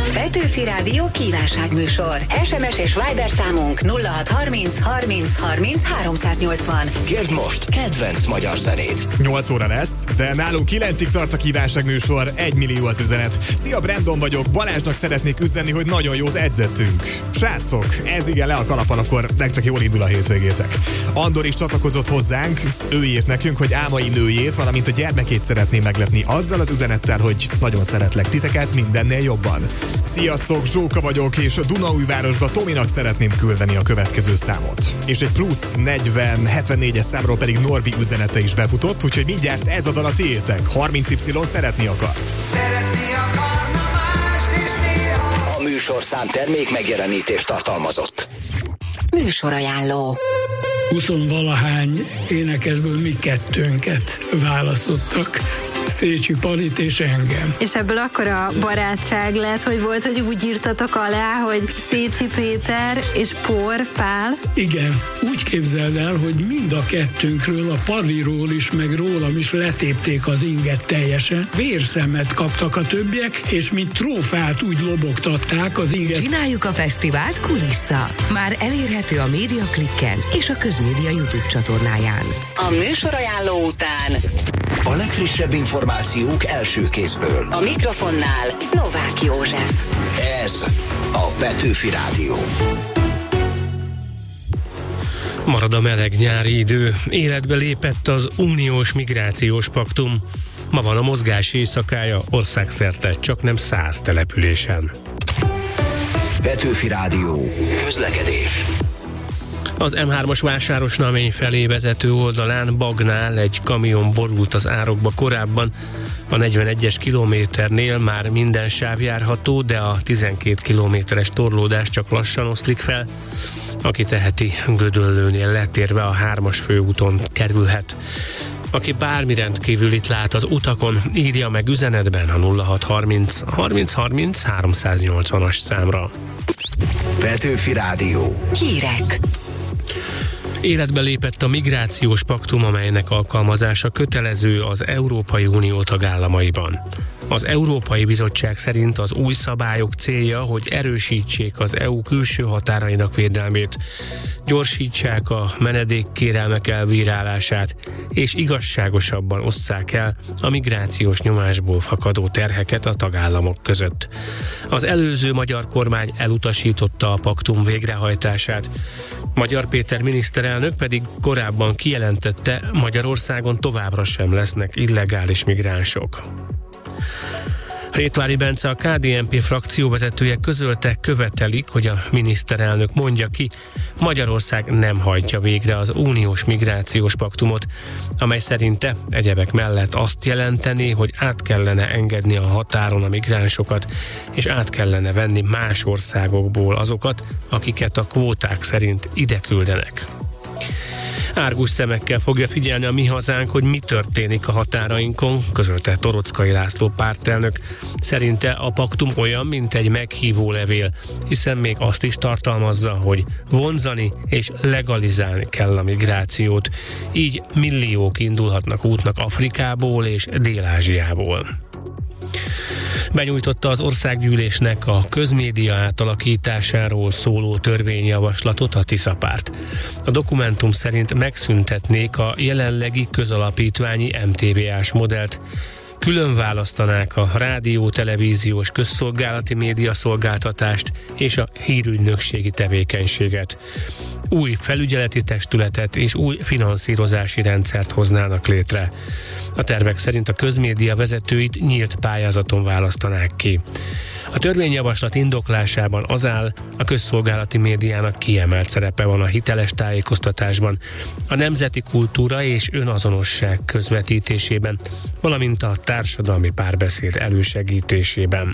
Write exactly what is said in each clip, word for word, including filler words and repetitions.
Petőfi Rádió kívánságműsor. es em es és Viber számunk nulla hat harminc harminc harminc háromszáznyolcvan. Kérd most kedvenc magyar zenét. nyolc óra lesz, de nálunk kilencig tart a kívánságműsor, egy millió az üzenet. Szia, Brandon vagyok, Balázsnak szeretnék üzenni, hogy nagyon jót edzettünk. Srácok, ez igen le a kalappal, akkor nektek jól indul a hétvégétek. Andor is csatlakozott hozzánk, ő írt nekünk, hogy álmai nőjét, valamint a gyermekét szeretné meglepni azzal az üzenettel, hogy nagyon szeretlek titeket mindennél jobban. Sziasztok, Zsóka vagyok, és a Dunaújvárosba Tominak szeretném küldeni a következő számot. És egy plusz negyven hetvennégyes számról pedig Norbi üzenete is befutott, úgyhogy mindjárt ez a dal a tiétek. harminc Y szeretni akart. Szeretni akarna mást is néha. A műsorszám termék megjelenítést tartalmazott. Műsorajánló. Huszonvalahány énekesből mi kettőnket választottak, Szécsi Palit és engem. És ebből akkora barátság lett, hogy volt, hogy úgy írtatok alá, hogy Szécsi Péter és Por Pál. Igen, úgy képzeld el, hogy mind a kettőnkről, a Paliról is, meg rólam is letépték az inget teljesen. Vérszemet kaptak a többiek, és mint trófát úgy lobogtatták az inget. Csináljuk a fesztivált kulissza. Már elérhető a Médiaklikken és a Közmédia YouTube csatornáján. A műsorajánló után A legfrissebb információk első kézből. a mikrofonnál Novák József. Ez a Petőfi Rádió. Marad a meleg nyári idő. Életbe lépett az uniós migrációs paktum. Ma van a mozgás éjszakája országszerte, csak nem száz településen. Petőfi Rádió. Közlekedés. Az M hármas Vásárosnamény felé vezető oldalán Bagnál egy kamion borult az árokba korábban. A negyvenegyes kilométernél már minden sáv járható, de a tizenkét kilométeres torlódás csak lassan oszlik fel. Aki teheti, Gödöllőnél letérve a hármas főúton kerülhet. Aki bármi rendkívülit lát az utakon, írja meg üzenetben a nulla hat harminc harminc harminc háromszáznyolcvanas számra. Petőfi Rádió. Hírek. Életbe lépett a migrációs paktum, amelynek alkalmazása kötelező az Európai Unió tagállamaiban. Az Európai Bizottság szerint az új szabályok célja, hogy erősítsék az é u külső határainak védelmét, gyorsítsák a menedékkérelmek elbírálását, és igazságosabban osszák el a migrációs nyomásból fakadó terheket a tagállamok között. Az előző magyar kormány elutasította a paktum végrehajtását. Magyar Péter miniszterelnök pedig korábban kijelentette, Magyarországon továbbra sem lesznek illegális migránsok. Rétvári Bence, a ká dé en pé frakcióvezetője közölte, követelik, hogy a miniszterelnök mondja ki, Magyarország nem hajtja végre az uniós migrációs paktumot, amely szerinte egyebek mellett azt jelenteni, hogy át kellene engedni a határon a migránsokat, és át kellene venni más országokból azokat, akiket a kvóták szerint ide küldenek. Árgus szemekkel fogja figyelni a mi hazánk, hogy mi történik a határainkon, közölte Torockai László pártelnök. Szerinte a paktum olyan, mint egy meghívó levél, hiszen még azt is tartalmazza, hogy vonzani és legalizálni kell a migrációt. Így milliók indulhatnak útnak Afrikából és Dél-Ázsiából. Benyújtotta az országgyűlésnek a közmédia átalakításáról szóló törvényjavaslatot a Tisza-párt. A dokumentum szerint megszüntetnék a jelenlegi közalapítványi em té vé á-s modellt, külön választanák a rádió, televíziós közszolgálati médiaszolgáltatást és a hírügynökségi tevékenységet. Új felügyeleti testületet és új finanszírozási rendszert hoznának létre. A tervek szerint a közmédia vezetőit nyílt pályázaton választanák ki. A törvényjavaslat indoklásában az áll, a közszolgálati médiának kiemelt szerepe van a hiteles tájékoztatásban, a nemzeti kultúra és önazonosság közvetítésében, valamint a társadalmi párbeszéd elősegítésében.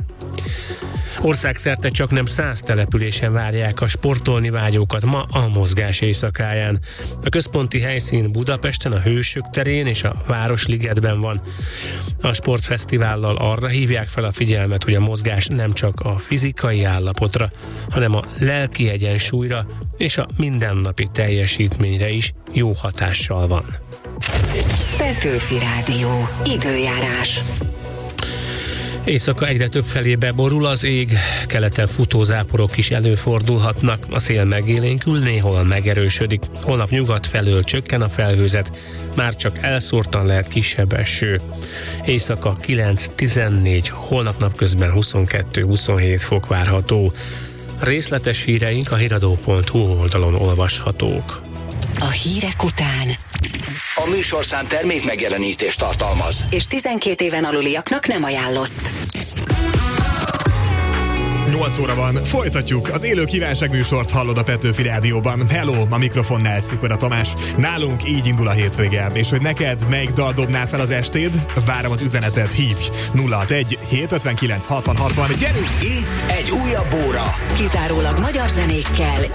Országszerte csak nem száz településen várják a sportolni vágyókat ma a mozgás éjszakáján. A központi helyszín Budapesten, a Hősök terén és a Városligetben van. A sportfesztivállal arra hívják fel a figyelmet, hogy a mozgás nem csak a fizikai állapotra, hanem a lelki egyensúlyra és a mindennapi teljesítményre is jó hatással van. Petőfi Rádió. Időjárás. Éjszaka egyre több felé beborul az ég, keleten futózáporok is előfordulhatnak, a szél megélénkül, néhol megerősödik. Holnap nyugat felől csökken a felhőzet, már csak elszórtan lehet kisebb eső. Éjszaka kilenc-tizennégy, holnap napközben huszonkettő-huszonhét fok várható. Részletes híreink a híradó pont hu oldalon olvashatók. A hírek után A műsorszám termék megjelenítést tartalmaz. és tizenkét éven aluliaknak nem ajánlott. nyolc óra van, folytatjuk. Az élő kívánságműsort hallod a Petőfi Rádióban. Hello, a mikrofonnál Szikoda Tamás. Nálunk így indul a hétvége. És hogy neked melyik dal dobná fel az estéd? Várom az üzenetet, hívj! nulla hatvanegy hétszázötvenkilenc hatvan hatvan. Gyerünk! Itt egy újabb óra. Kizárólag magyar zenékkel